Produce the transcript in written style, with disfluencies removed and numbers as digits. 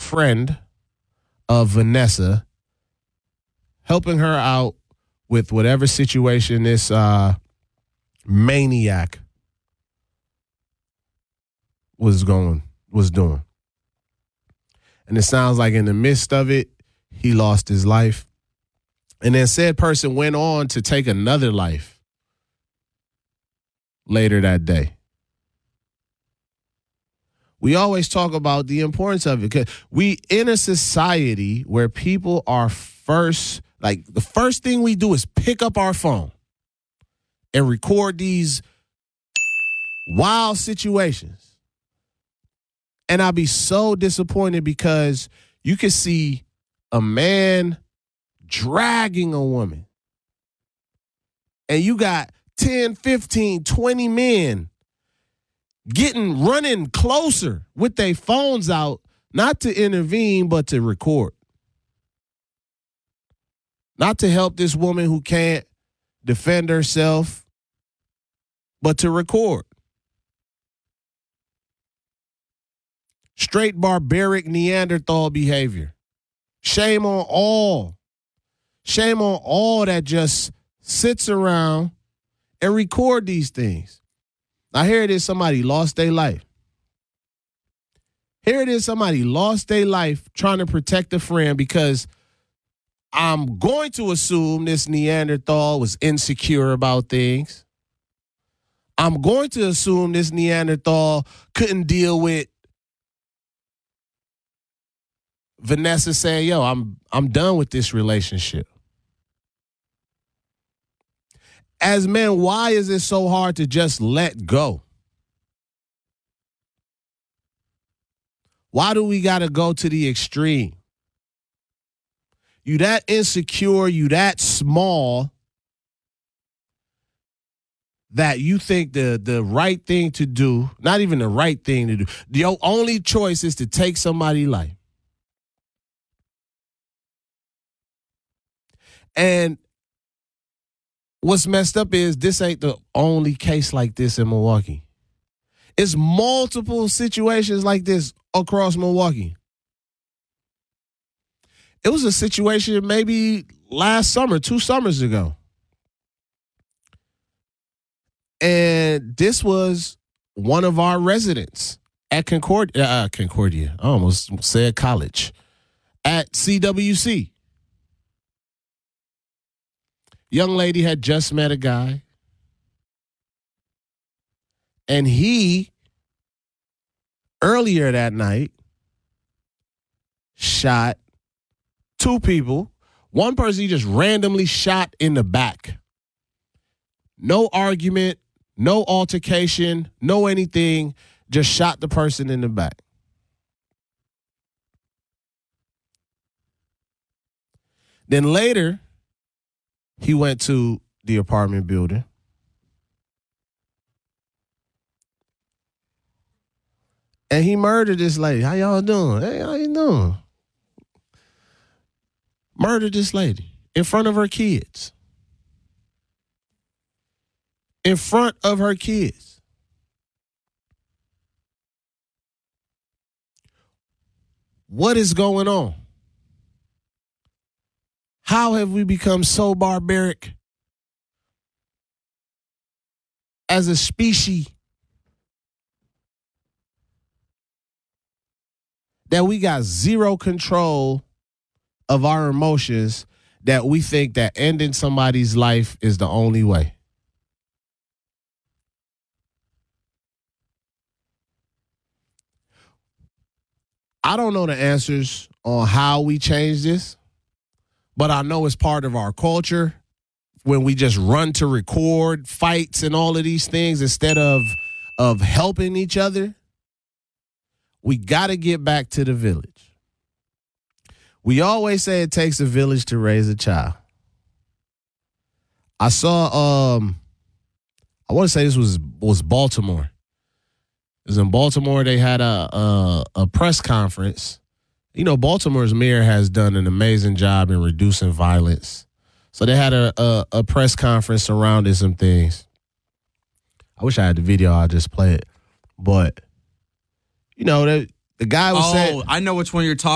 friend of Vanessa, helping her out with whatever situation this maniac was doing. And it sounds like in the midst of it, he lost his life. And then said person went on to take another life later that day. We always talk about the importance of it because we in a society where people are the first thing we do is pick up our phone and record these wild situations. And I'll be so disappointed because you can see a man dragging a woman. And you got 10, 15, 20 men running closer with their phones out, not to intervene, but to record. Not to help this woman who can't defend herself, but to record. Straight barbaric Neanderthal behavior. Shame on all that just sits around and record these things. Now, here it is, somebody lost their life. Here it is, somebody lost their life trying to protect a friend because I'm going to assume this Neanderthal was insecure about things. I'm going to assume this Neanderthal couldn't deal with Vanessa saying, yo, I'm done with this relationship. As men, why is it so hard to just let go? Why do we got to go to the extreme? You that insecure, you that small that you think the right thing to do, not even the right thing to do, your only choice is to take somebody's life. And what's messed up is this ain't the only case like this in Milwaukee. It's multiple situations like this across Milwaukee. It was a situation maybe last summer, 2 summers ago. And this was one of our residents at Concordia. I almost said college. At CWC. Young lady had just met a guy. And he, earlier that night, shot 2 people. One person he just randomly shot in the back. No argument, no altercation, no anything. Just shot the person in the back. Then later, he went to the apartment building. And he murdered this lady. How y'all doing? Hey, how you doing? Murdered this lady in front of her kids. In front of her kids. What is going on? How have we become so barbaric as a species that we got zero control of our emotions, that we think that ending somebody's life is the only way? I don't know the answers on how we change this. But I know it's part of our culture when we just run to record fights and all of these things instead of helping each other. We got to get back to the village. We always say it takes a village to raise a child. I saw, I want to say this was Baltimore. It was in Baltimore. They had a press conference. You know, Baltimore's mayor has done an amazing job in reducing violence. So they had a press conference surrounding some things. I wish I had the video. I'll just play it. But, you know, the guy was saying. Oh, I know which one you're talking